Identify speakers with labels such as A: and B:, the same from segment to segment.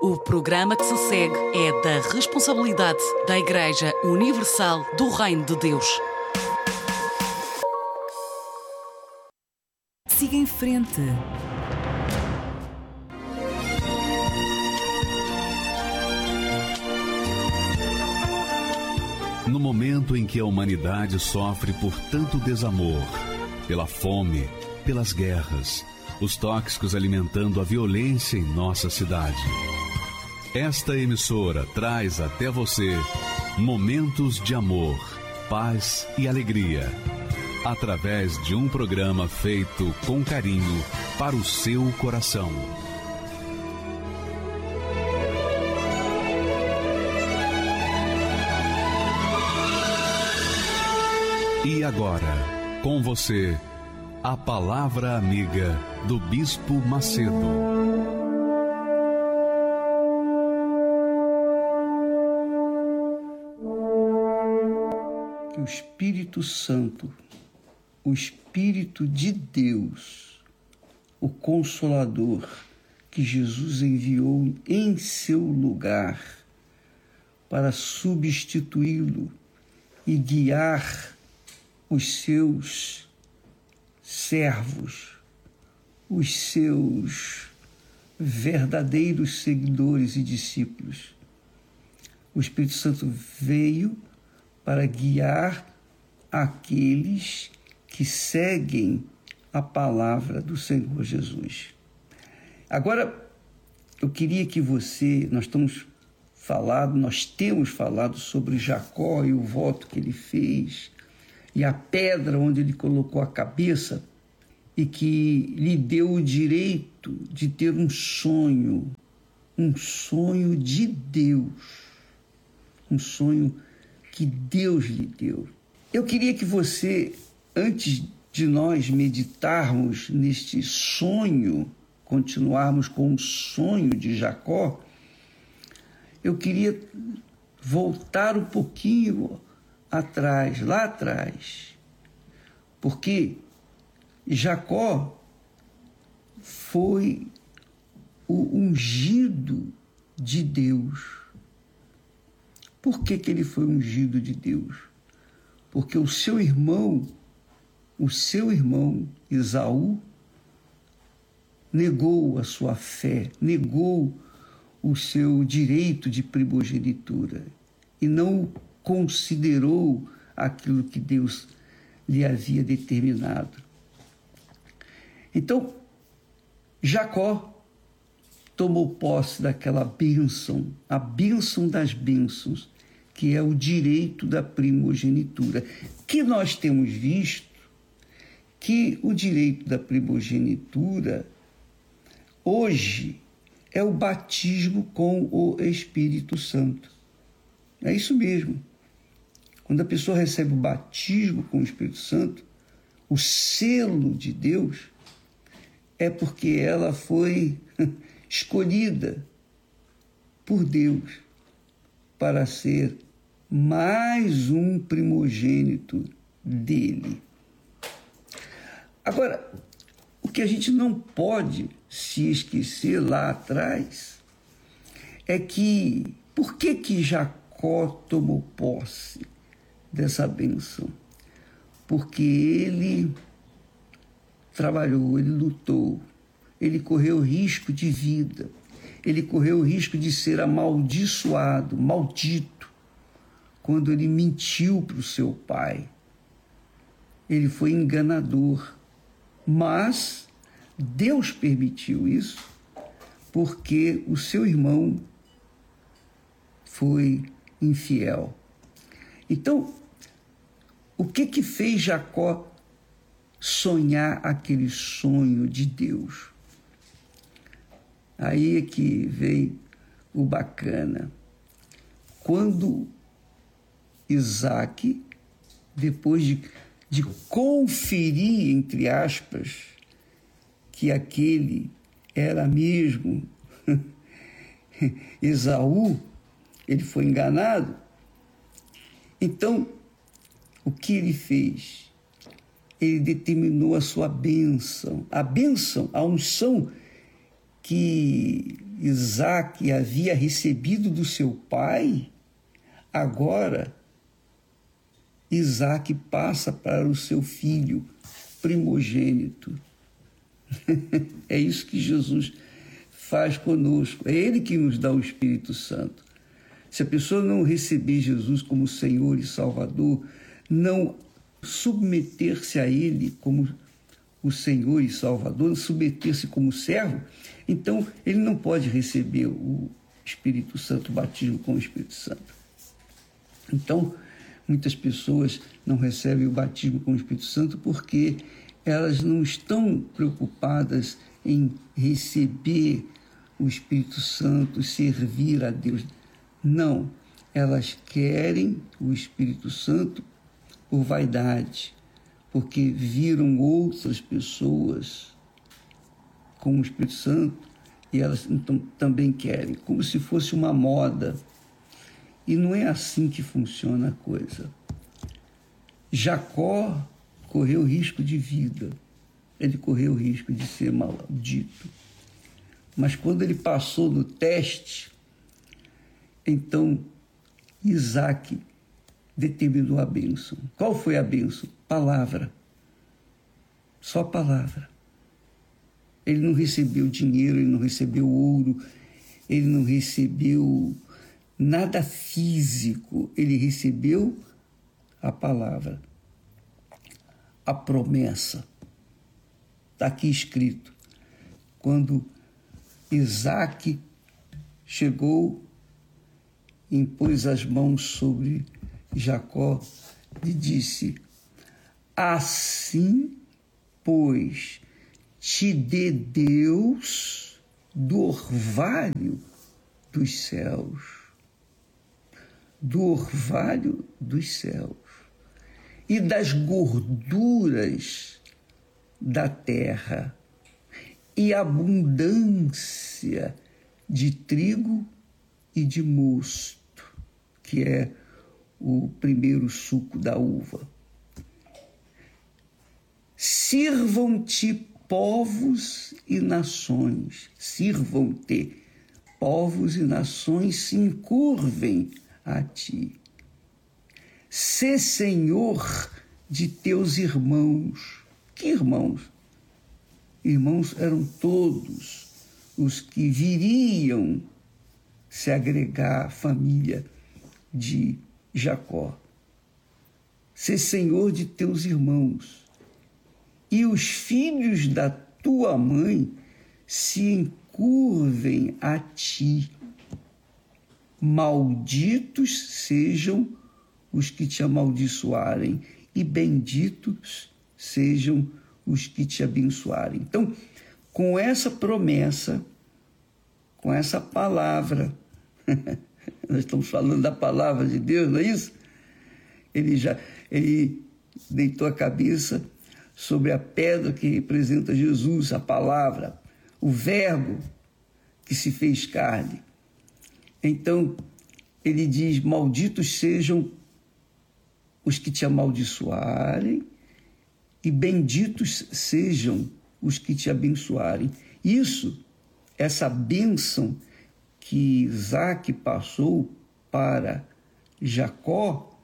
A: O programa que se segue é da responsabilidade da Igreja Universal do Reino de Deus. Siga em frente.
B: No momento em que a humanidade sofre por tanto desamor, pela fome, pelas guerras, os tóxicos alimentando a violência em nossa cidade. Esta emissora traz até você momentos de amor, paz e alegria, através de um programa feito com carinho para o seu coração. E agora, com você, a Palavra Amiga do Bispo Macedo.
C: Que o Espírito Santo, o Espírito de Deus, o Consolador que Jesus enviou em seu lugar para substituí-lo e guiar os seus servos, os seus verdadeiros seguidores e discípulos. O Espírito Santo veio para guiar aqueles que seguem a palavra do Senhor Jesus. Agora, eu queria que nós temos falado sobre Jacó e o voto que ele fez, e a pedra onde ele colocou a cabeça, e que lhe deu o direito de ter um sonho de Deus, um sonho que Deus lhe deu. Eu queria que você, antes de nós meditarmos neste sonho, continuarmos com o sonho de Jacó, eu queria voltar um pouquinho lá atrás, porque Jacó foi o ungido de Deus. Por que ele foi ungido de Deus? Porque o seu irmão Esaú, negou a sua fé, negou o seu direito de primogenitura e não considerou aquilo que Deus lhe havia determinado. Então, Jacó tomou posse daquela bênção, a bênção das bênçãos, que é o direito da primogenitura, que nós temos visto que o direito da primogenitura hoje é o batismo com o Espírito Santo. É isso mesmo. Quando a pessoa recebe o batismo com o Espírito Santo, o selo de Deus, é porque ela foi escolhida por Deus para ser mais um primogênito dele. Agora, o que a gente não pode se esquecer lá atrás é que por que Jacó tomou posse dessa bênção? Porque ele trabalhou, ele lutou, ele correu risco de vida, ele correu o risco de ser amaldiçoado, maldito, quando ele mentiu para o seu pai. Ele foi enganador, mas Deus permitiu isso porque o seu irmão foi infiel. Então, o que fez Jacó sonhar aquele sonho de Deus? Aí é que vem o bacana. Quando Isaac, depois de conferir, entre aspas, que aquele era mesmo Esaú, ele foi enganado. Então, o que ele fez? Ele determinou a sua bênção, a unção que Isaac havia recebido do seu pai, agora Isaac passa para o seu filho primogênito. É isso que Jesus faz conosco. É Ele que nos dá o Espírito Santo. Se a pessoa não receber Jesus como Senhor e Salvador, não submeter-se a Ele como o Senhor e Salvador, submeter-se como servo, então ele não pode receber o Espírito Santo, o batismo com o Espírito Santo. Então, muitas pessoas não recebem o batismo com o Espírito Santo porque elas não estão preocupadas em receber o Espírito Santo, servir a Deus. Não, elas querem o Espírito Santo por vaidade, porque viram outras pessoas com o Espírito Santo e elas então também querem, como se fosse uma moda. E não é assim que funciona a coisa. Jacó correu risco de vida, ele correu risco de ser maldito. Mas quando ele passou no teste, então Isaac determinou a bênção. Qual foi a bênção? Palavra. Só palavra. Ele não recebeu dinheiro, ele não recebeu ouro, ele não recebeu nada físico, ele recebeu a palavra, a promessa. Está aqui escrito. Quando Isaac chegou, impôs as mãos sobre Jacó e disse: assim, pois, te dê Deus do orvalho dos céus, e das gorduras da terra, e abundância de trigo e de mosto, que é o primeiro suco da uva. Sirvam-te povos e nações, sirvam-te povos e nações, se encurvem a ti. Sê senhor de teus irmãos. Que irmãos? Irmãos eram todos os que viriam se agregar à família de Jacó. Sê senhor de teus irmãos. E os filhos da tua mãe se encurvem a ti. Malditos sejam os que te amaldiçoarem, e benditos sejam os que te abençoarem. Então, com essa promessa, com essa palavra, nós estamos falando da palavra de Deus, não é isso? Ele deitou a cabeça sobre a pedra que representa Jesus, a palavra, o verbo que se fez carne. Então, ele diz: malditos sejam os que te amaldiçoarem, e benditos sejam os que te abençoarem. Essa bênção que Isaac passou para Jacó,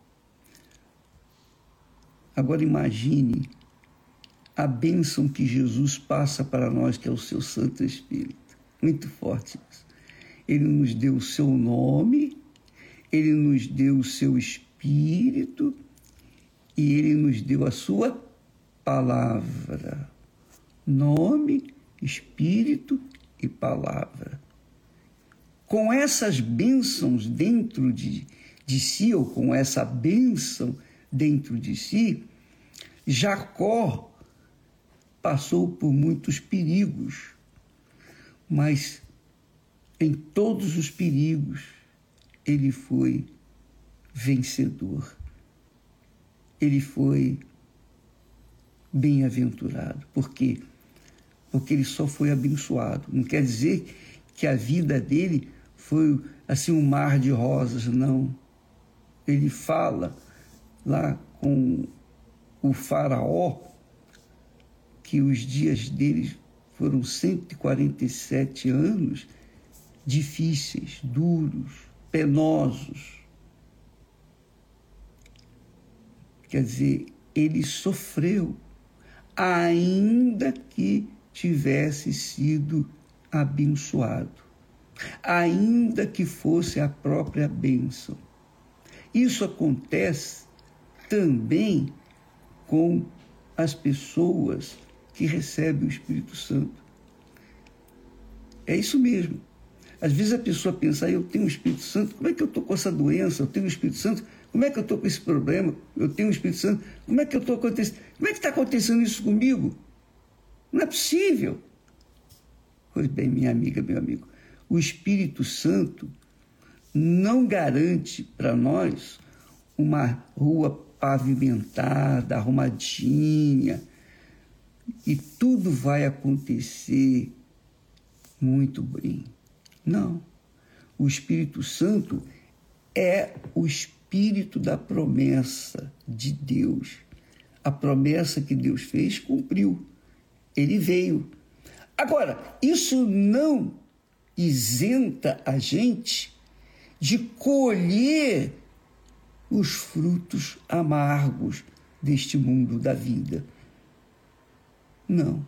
C: agora imagine a bênção que Jesus passa para nós, que é o seu Santo Espírito. Muito forte isso. Ele nos deu o seu nome, ele nos deu o seu Espírito e ele nos deu a sua palavra. Nome, Espírito e palavra. Com essas bênçãos dentro de si, ou com essa bênção dentro de si, Jacó passou por muitos perigos, mas em todos os perigos ele foi vencedor. Ele foi bem-aventurado. Por quê? Porque ele só foi abençoado. Não quer dizer que a vida dele foi assim um mar de rosas, não. Ele fala lá com o faraó que os dias dele foram 147 anos difíceis, duros, penosos. Quer dizer, ele sofreu, ainda que tivesse sido abençoado, ainda que fosse a própria bênção. Isso acontece também com as pessoas que recebem o Espírito Santo. É isso mesmo. Às vezes a pessoa pensa, eu tenho o Espírito Santo, como é que eu estou com essa doença? Eu tenho o Espírito Santo, como é que eu estou com esse problema? Eu tenho o Espírito Santo, como é que eu estou acontecendo? Como é que está acontecendo isso comigo? Não é possível. Pois bem, minha amiga, meu amigo, o Espírito Santo não garante para nós uma rua pavimentada, arrumadinha, e tudo vai acontecer muito bem. Não. O Espírito Santo é o Espírito da promessa de Deus. A promessa que Deus fez, cumpriu. Ele veio. Agora, isso não isenta a gente de colher os frutos amargos deste mundo da vida. Não.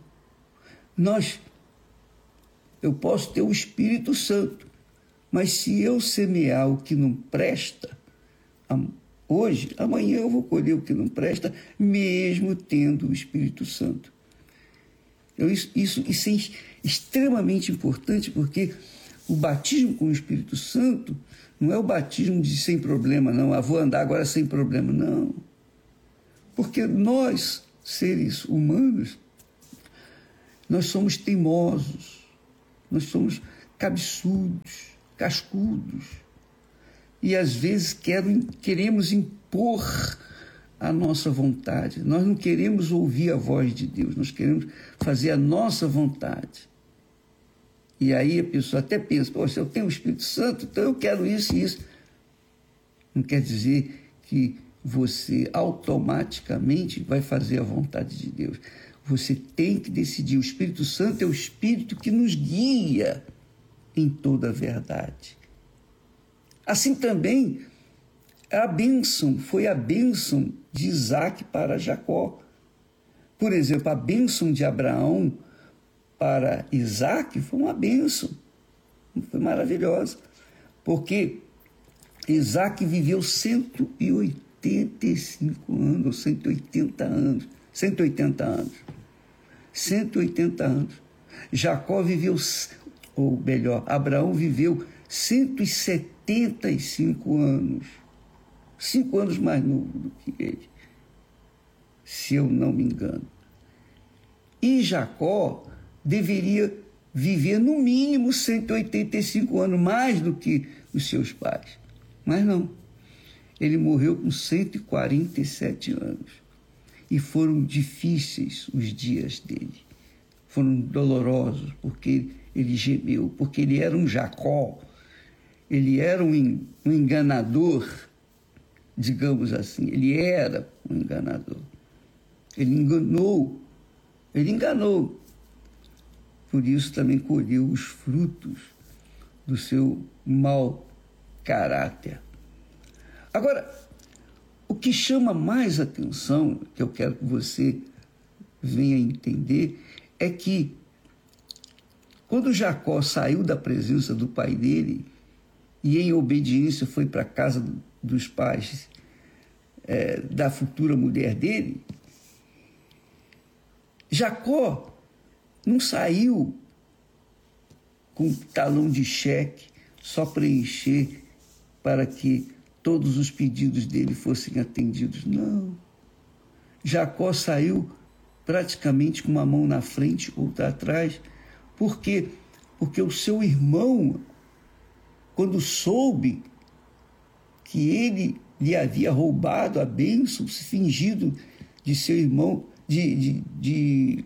C: Eu posso ter o Espírito Santo, mas se eu semear o que não presta, hoje, amanhã eu vou colher o que não presta, mesmo tendo o Espírito Santo. Isso é extremamente importante, porque o batismo com o Espírito Santo não é o batismo de sem problema, não. Vou andar agora sem problema, não. Porque nós, seres humanos, nós somos teimosos, nós somos cabeçudos, cascudos. E às vezes queremos impor a nossa vontade. Nós não queremos ouvir a voz de Deus, nós queremos fazer a nossa vontade. E aí a pessoa até pensa, poxa, eu tenho o Espírito Santo, então eu quero isso e isso. Não quer dizer que você automaticamente vai fazer a vontade de Deus. Você tem que decidir. O Espírito Santo é o Espírito que nos guia em toda a verdade. Assim também, foi a bênção de Isaac para Jacó. Por exemplo, a bênção de Abraão para Isaac foi uma bênção, foi maravilhosa, porque Isaac viveu 185 anos, ou 180 anos, 180 anos. 180 anos. Jacó viveu, ou melhor, Abraão viveu 175 anos. 5 anos mais novo do que ele, se eu não me engano. E Jacó deveria viver no mínimo 185 anos, mais do que os seus pais. Mas não. Ele morreu com 147 anos. E foram difíceis os dias dele. Foram dolorosos, porque ele gemeu, porque ele era um Jacó. Ele era um enganador, digamos assim. Ele era um enganador. Ele enganou. Por isso também colheu os frutos do seu mau caráter. Agora, o que chama mais atenção, que eu quero que você venha entender, é que quando Jacó saiu da presença do pai dele e em obediência foi para a casa dos pais da futura mulher dele, Jacó não saiu com um talão de cheque só preencher para que todos os pedidos dele fossem atendidos. Não. Jacó saiu praticamente com uma mão na frente, outra atrás. Por quê? Porque o seu irmão, quando soube que ele lhe havia roubado a bênção, se fingido de seu irmão, de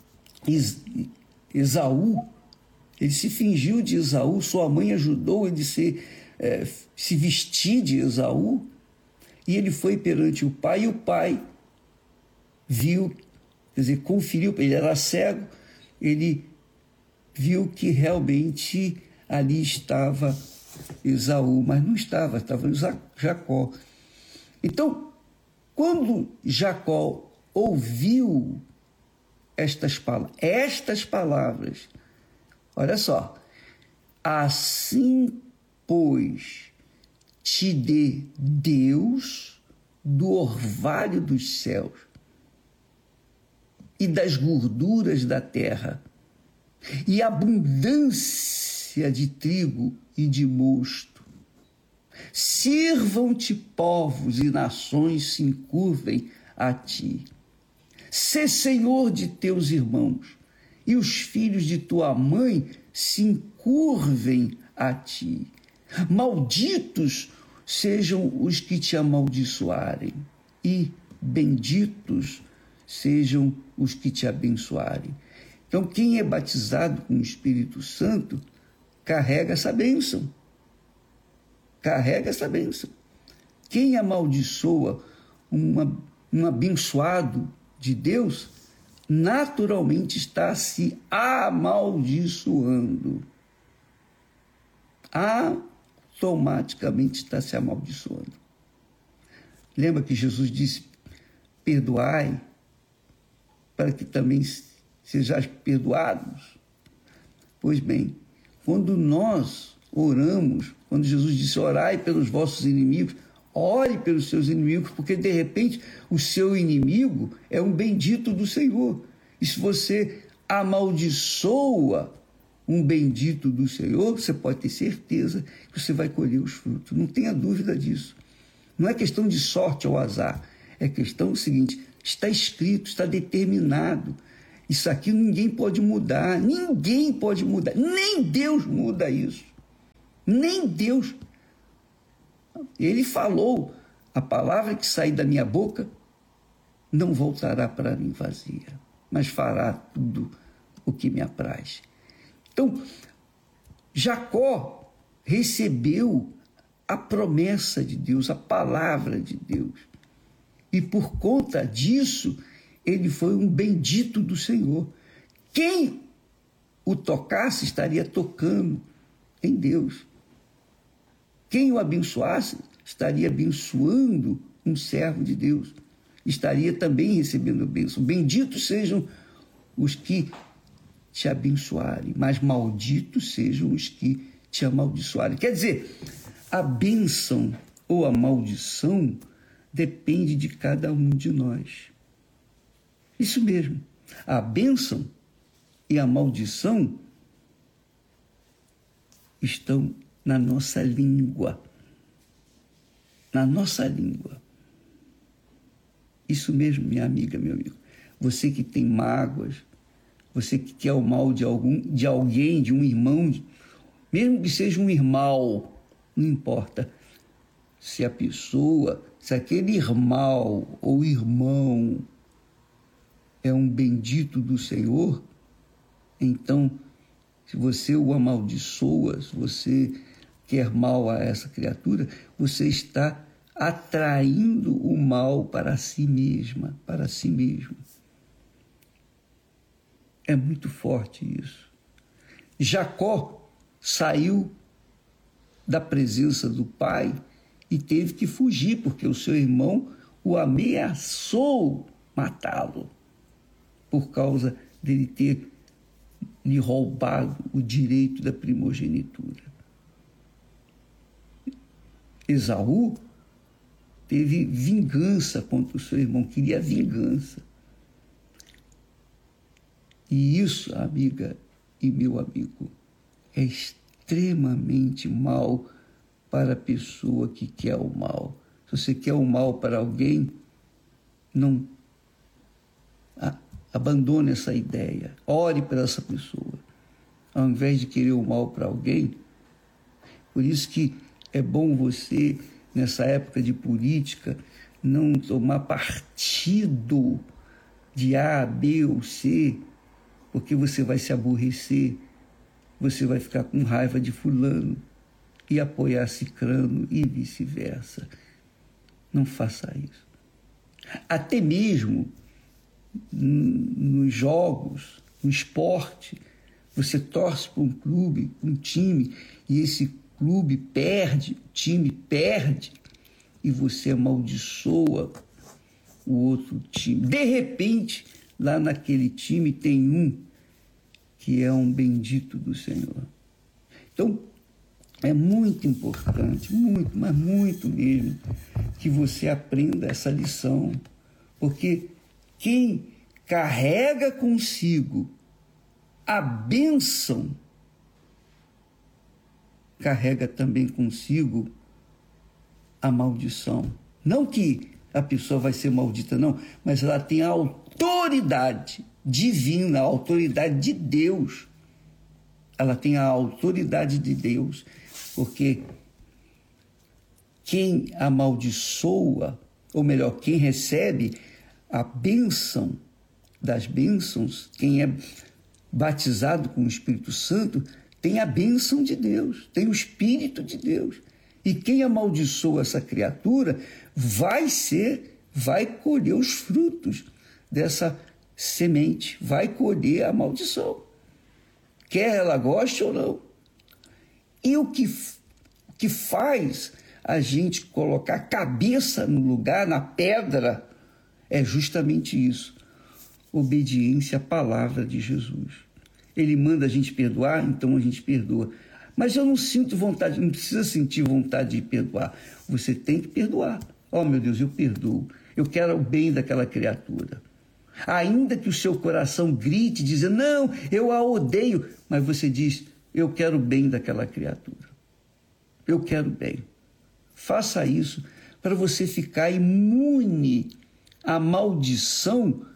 C: Esaú, ele se fingiu de Esaú, sua mãe ajudou ele se vestir de Esaú, e ele foi perante o pai, e o pai viu, quer dizer, conferiu, ele era cego, ele viu que realmente ali estava Esaú, mas não estava Jacó. Então, quando Jacó ouviu estas palavras, olha só, assim, pois, te dê Deus do orvalho dos céus e das gorduras da terra, e abundância de trigo e de mosto. Sirvam-te povos e nações se encurvem a ti. Sê senhor de teus irmãos, e os filhos de tua mãe se encurvem a ti. Malditos sejam os que te amaldiçoarem, e benditos sejam os que te abençoarem. Então, quem é batizado com o Espírito Santo carrega essa bênção. Carrega essa bênção. Quem amaldiçoa um abençoado de Deus, naturalmente está se amaldiçoando. Automaticamente está se amaldiçoando. Lembra que Jesus disse: perdoai, para que também sejais perdoados? Pois bem, quando nós oramos, quando Jesus disse: orai pelos vossos inimigos, ore pelos seus inimigos, porque de repente o seu inimigo é um bendito do Senhor. E se você amaldiçoa um bendito do Senhor, você pode ter certeza que você vai colher os frutos. Não tenha dúvida disso. Não é questão de sorte ou azar. É questão seguinte: está escrito, está determinado. Isso aqui ninguém pode mudar. Ninguém pode mudar. Nem Deus muda isso. Nem Deus. Ele falou: a palavra que sair da minha boca não voltará para mim vazia, mas fará tudo o que me apraz. Então, Jacó recebeu a promessa de Deus, a palavra de Deus. E por conta disso, ele foi um bendito do Senhor. Quem o tocasse estaria tocando em Deus. Quem o abençoasse estaria abençoando um servo de Deus. Estaria também recebendo a bênção. Benditos sejam os que te abençoarem, mas malditos sejam os que te amaldiçoarem. Quer dizer, a bênção ou a maldição depende de cada um de nós. Isso mesmo. A bênção e a maldição estão na nossa língua. Na nossa língua. Isso mesmo, minha amiga, meu amigo. Você que tem mágoas, você que quer o mal de alguém, de um irmão, mesmo que seja um irmão, não importa. Se a pessoa, se aquele irmão ou irmão é um bendito do Senhor, então, se você o amaldiçoa, se você quer mal a essa criatura, você está atraindo o mal para si mesma, para si mesmo. É muito forte isso. Jacó saiu da presença do pai e teve que fugir, porque o seu irmão o ameaçou matá-lo, por causa dele ter lhe roubado o direito da primogenitura. Esaú teve vingança contra o seu irmão, queria vingança. E isso, amiga e meu amigo, é extremamente mal para a pessoa que quer o mal. Se você quer o mal para alguém, não abandone essa ideia. Ore para essa pessoa, ao invés de querer o mal para alguém. Por isso que é bom você, nessa época de política, não tomar partido de A, B ou C, porque você vai se aborrecer, você vai ficar com raiva de fulano e apoiar cicrano e vice-versa. Não faça isso. Até mesmo nos jogos, no esporte, Você torce para um clube, um time, e esse clube perde, o time perde, e você amaldiçoa o outro time. De repente, lá naquele time tem um que é um bendito do Senhor. Então, é muito importante, muito, mas muito mesmo, que você aprenda essa lição, porque quem carrega consigo a bênção, carrega também consigo a maldição. Não que a pessoa vai ser maldita, não, mas ela tem a autoridade divina, a autoridade de Deus. Ela tem a autoridade de Deus, porque quem amaldiçoa, ou melhor, quem recebe a bênção das bênçãos, quem é batizado com o Espírito Santo, tem a bênção de Deus, tem o Espírito de Deus. E quem amaldiçoa essa criatura vai colher os frutos dessa semente, vai colher a maldição, quer ela goste ou não. E o que faz a gente colocar a cabeça no lugar, na pedra, é justamente isso: obediência à palavra de Jesus. Ele manda a gente perdoar, então a gente perdoa. Mas eu não sinto vontade, não precisa sentir vontade de perdoar. Você tem que perdoar. Oh, meu Deus, eu perdoo. Eu quero o bem daquela criatura. Ainda que o seu coração grite, dizendo, não, eu a odeio. Mas você diz, eu quero o bem daquela criatura. Eu quero bem. Faça isso para você ficar imune à maldição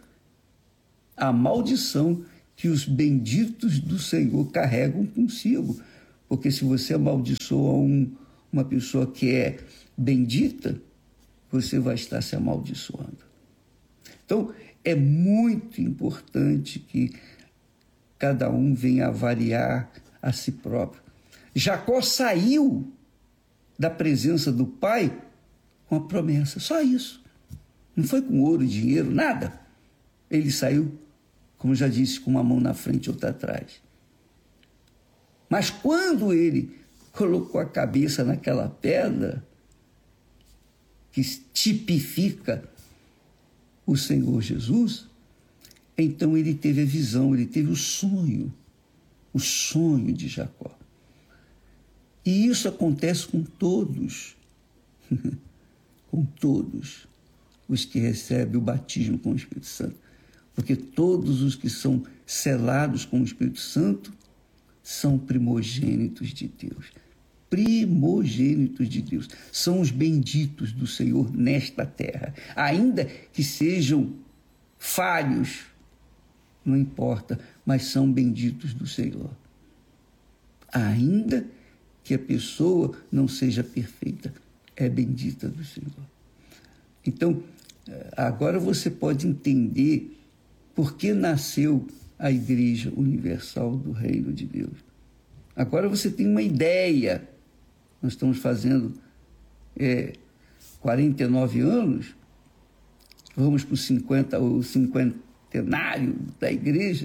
C: que os benditos do Senhor carregam consigo. Porque se você amaldiçoa uma pessoa que é bendita, você vai estar se amaldiçoando. Então, é muito importante que cada um venha avaliar a si próprio. Jacó saiu da presença do pai com a promessa, só isso. Não foi com ouro, dinheiro, nada. Ele saiu, como já disse, com uma mão na frente e outra atrás. Mas quando ele colocou a cabeça naquela pedra, que tipifica o Senhor Jesus, então ele teve a visão, ele teve o sonho de Jacó. E isso acontece com todos, com todos os que recebem o batismo com o Espírito Santo. Porque todos os que são selados com o Espírito Santo são primogênitos de Deus. Primogênitos de Deus. São os benditos do Senhor nesta terra. Ainda que sejam falhos, não importa, mas são benditos do Senhor. Ainda que a pessoa não seja perfeita, é bendita do Senhor. Então, agora você pode entender por que nasceu a Igreja Universal do Reino de Deus. Agora você tem uma ideia. Nós estamos fazendo 49 anos, vamos para o cinquentenário da igreja.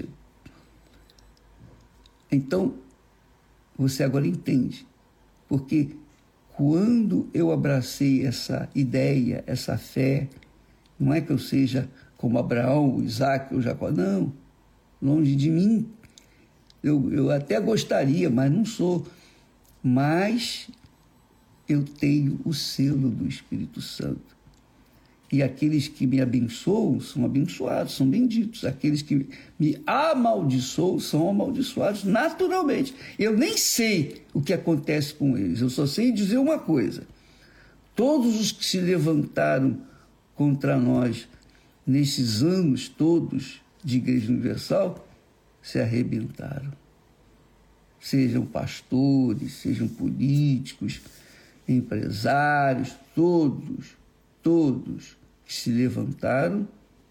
C: Então, você agora entende. Porque quando eu abracei essa ideia, essa fé, não é que eu seja como Abraão, Isaac ou Jacó, não, longe de mim. Eu até gostaria, mas não sou. Mas eu tenho o selo do Espírito Santo. E aqueles que me abençoam são abençoados, são benditos. Aqueles que me amaldiçoam são amaldiçoados naturalmente. Eu nem sei o que acontece com eles, eu só sei dizer uma coisa. Todos os que se levantaram contra nós nesses anos todos de Igreja Universal se arrebentaram. Sejam pastores, sejam políticos, empresários, todos que se levantaram,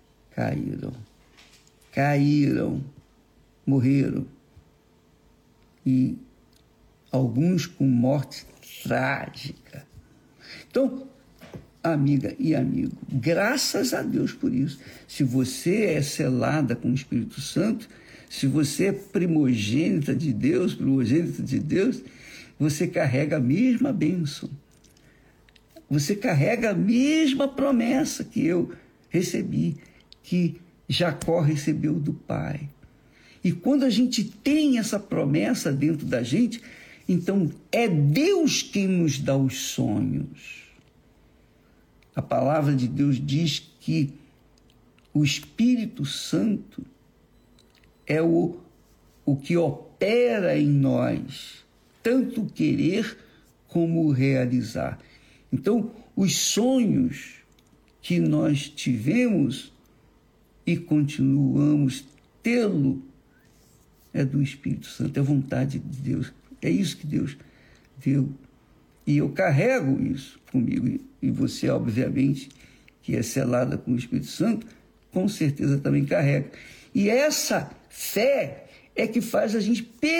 C: caíram, morreram. E alguns com morte trágica. Então, amiga e amigo, graças a Deus por isso. Se você é selada com o Espírito Santo, Se você é primogênito de Deus, você carrega a mesma bênção. Você carrega a mesma promessa que eu recebi, que Jacó recebeu do pai. E quando a gente tem essa promessa dentro da gente, então é Deus quem nos dá os sonhos. A palavra de Deus diz que o Espírito Santo é o que opera em nós, tanto o querer como o realizar. Então, os sonhos que nós tivemos e continuamos tê-lo é do Espírito Santo, é a vontade de Deus. É isso que Deus deu. E eu carrego isso comigo. E você, obviamente, que é selada com o Espírito Santo, com certeza também carrega. E essa fé é que faz a gente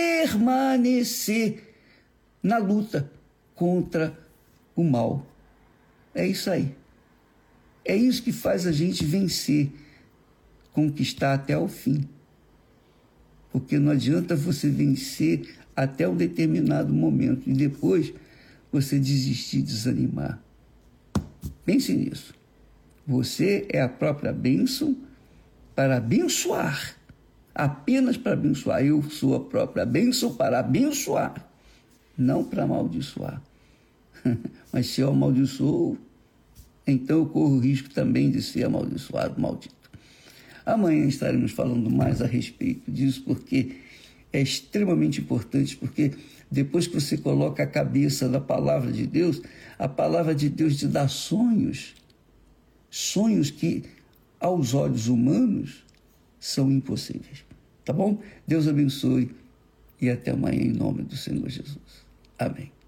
C: permanecer na luta contra o mal. É isso aí. É isso que faz a gente vencer, conquistar até o fim. Porque não adianta você vencer até um determinado momento e depois você desistir, desanimar. Pense nisso. Você é a própria bênção para abençoar. Apenas para abençoar. Eu sou a própria bênção para abençoar, não para amaldiçoar. Mas se eu amaldiçoo, então eu corro o risco também de ser amaldiçoado, maldito. Amanhã estaremos falando mais a respeito disso, porque é extremamente importante, porque depois que você coloca a cabeça na palavra de Deus, a palavra de Deus te dá sonhos que, aos olhos humanos, são impossíveis. Tá bom? Deus abençoe e até amanhã em nome do Senhor Jesus. Amém.